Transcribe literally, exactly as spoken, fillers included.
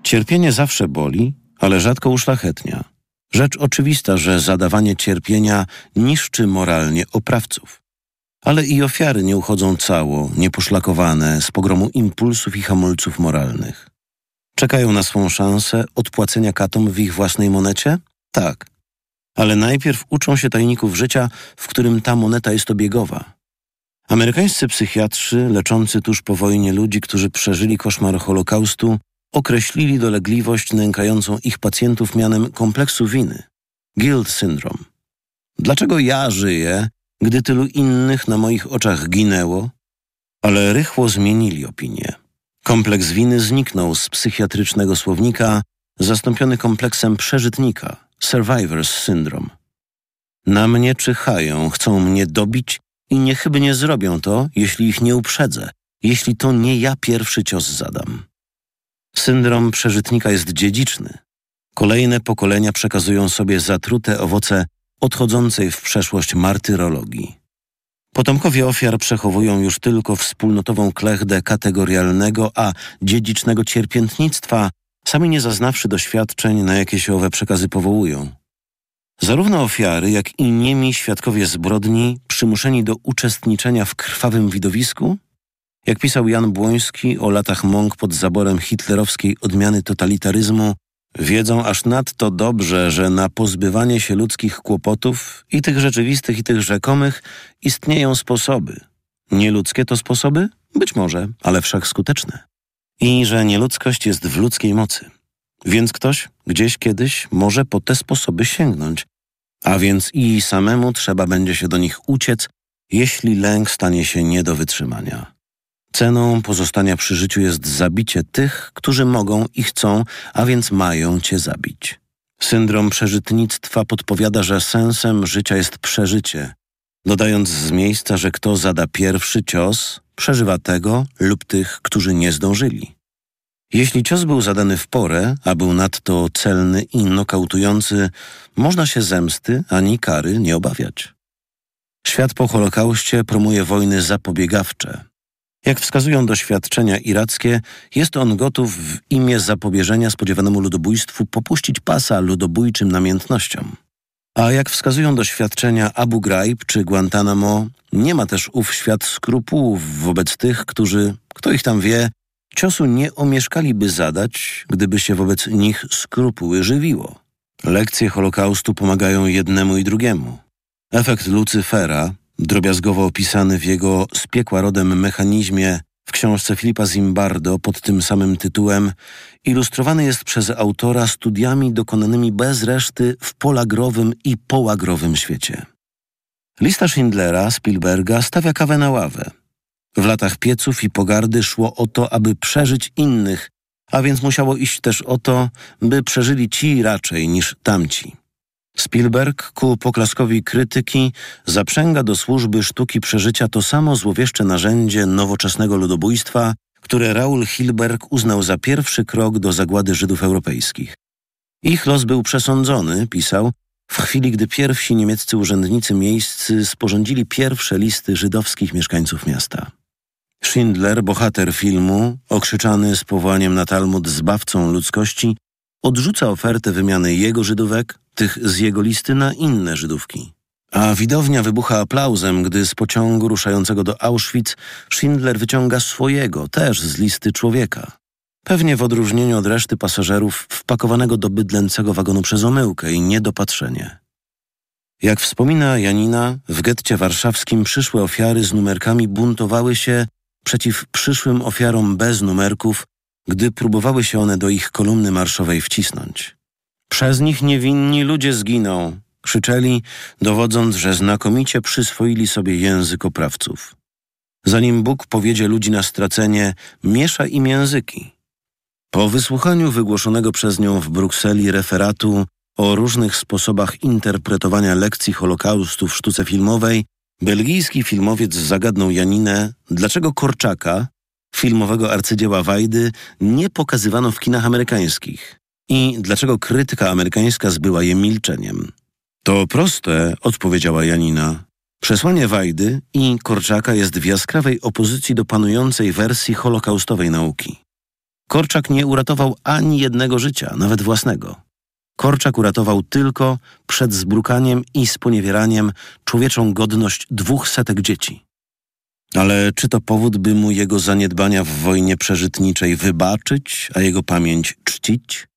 Cierpienie zawsze boli, ale rzadko uszlachetnia. Rzecz oczywista, że zadawanie cierpienia niszczy moralnie oprawców. Ale i ofiary nie uchodzą cało, nieposzlakowane z pogromu impulsów i hamulców moralnych. Czekają na swą szansę odpłacenia katom w ich własnej monecie? Tak. Ale najpierw uczą się tajników życia, w którym ta moneta jest obiegowa. Amerykańscy psychiatrzy, leczący tuż po wojnie ludzi, którzy przeżyli koszmar Holokaustu, określili dolegliwość nękającą ich pacjentów mianem kompleksu winy. Guilt syndrome. Dlaczego ja żyję, gdy tylu innych na moich oczach ginęło? Ale rychło zmienili opinię. Kompleks winy zniknął z psychiatrycznego słownika, zastąpiony kompleksem przeżytnika, survivor's syndrome. Na mnie czyhają, chcą mnie dobić i niechybnie zrobią to, jeśli ich nie uprzedzę, jeśli to nie ja pierwszy cios zadam. Syndrom przeżytnika jest dziedziczny. Kolejne pokolenia przekazują sobie zatrute owoce odchodzącej w przeszłość martyrologii. Potomkowie ofiar przechowują już tylko wspólnotową klechdę kategorialnego, a dziedzicznego cierpiętnictwa, sami nie zaznawszy doświadczeń, na jakie się owe przekazy powołują. Zarówno ofiary, jak i niemi świadkowie zbrodni, przymuszeni do uczestniczenia w krwawym widowisku, jak pisał Jan Błoński o latach mąk pod zaborem hitlerowskiej odmiany totalitaryzmu, wiedzą aż nadto dobrze, że na pozbywanie się ludzkich kłopotów, i tych rzeczywistych, i tych rzekomych, istnieją sposoby. Nieludzkie to sposoby? Być może, ale wszak skuteczne. I że nieludzkość jest w ludzkiej mocy. Więc ktoś gdzieś kiedyś może po te sposoby sięgnąć. A więc i samemu trzeba będzie się do nich uciec, jeśli lęk stanie się nie do wytrzymania. Ceną pozostania przy życiu jest zabicie tych, którzy mogą i chcą, a więc mają cię zabić. Syndrom przeżytnictwa podpowiada, że sensem życia jest przeżycie, dodając z miejsca, że kto zada pierwszy cios, przeżywa tego lub tych, którzy nie zdążyli. Jeśli cios był zadany w porę, a był nadto celny i nokautujący, można się zemsty ani kary nie obawiać. Świat po Holokauście promuje wojny zapobiegawcze. Jak wskazują doświadczenia irackie, jest on gotów w imię zapobieżenia spodziewanemu ludobójstwu popuścić pasa ludobójczym namiętnościom. A jak wskazują doświadczenia Abu Ghraib czy Guantanamo, nie ma też ów świat skrupułów wobec tych, którzy, kto ich tam wie, ciosu nie omieszkaliby zadać, gdyby się wobec nich skrupuły żywiło. Lekcje Holokaustu pomagają jednemu i drugiemu. Efekt Lucyfera, drobiazgowo opisany w jego z piekła rodem mechanizmie w książce Filipa Zimbardo pod tym samym tytułem, ilustrowany jest przez autora studiami dokonanymi bez reszty w polagrowym i połagrowym świecie. Lista Schindlera Spielberga stawia kawę na ławę. W latach pieców i pogardy szło o to, aby przeżyć innych, a więc musiało iść też o to, by przeżyli ci raczej niż tamci. Spielberg ku poklaskowi krytyki zaprzęga do służby sztuki przeżycia to samo złowieszcze narzędzie nowoczesnego ludobójstwa, które Raoul Hilberg uznał za pierwszy krok do zagłady Żydów europejskich. Ich los był przesądzony, pisał, w chwili, gdy pierwsi niemieccy urzędnicy miejscy sporządzili pierwsze listy żydowskich mieszkańców miasta. Schindler, bohater filmu, okrzyczany z powołaniem na Talmud zbawcą ludzkości, odrzuca ofertę wymiany jego Żydówek, tych z jego listy, na inne Żydówki. A widownia wybucha aplauzem, gdy z pociągu ruszającego do Auschwitz Schindler wyciąga swojego, też z listy człowieka. Pewnie w odróżnieniu od reszty pasażerów wpakowanego do bydlęcego wagonu przez omyłkę i niedopatrzenie. Jak wspomina Janina, w getcie warszawskim przyszłe ofiary z numerkami buntowały się przeciw przyszłym ofiarom bez numerków, gdy próbowały się one do ich kolumny marszowej wcisnąć. Przez nich niewinni ludzie zginą, krzyczeli, dowodząc, że znakomicie przyswoili sobie język oprawców. Zanim Bóg powiedzie ludzi na stracenie, miesza im języki. Po wysłuchaniu wygłoszonego przez nią w Brukseli referatu o różnych sposobach interpretowania lekcji Holokaustu w sztuce filmowej, belgijski filmowiec zagadnął Janinę, dlaczego Korczaka, filmowego arcydzieła Wajdy, nie pokazywano w kinach amerykańskich i dlaczego krytyka amerykańska zbyła je milczeniem. To proste, odpowiedziała Janina. Przesłanie Wajdy i Korczaka jest w jaskrawej opozycji do panującej wersji holokaustowej nauki. Korczak nie uratował ani jednego życia, nawet własnego. Korczak uratował tylko przed zbrukaniem i sponiewieraniem człowieczą godność dwóch setek dzieci. Ale czy to powód, by mu jego zaniedbania w wojnie przeżytniczej wybaczyć, a jego pamięć czcić?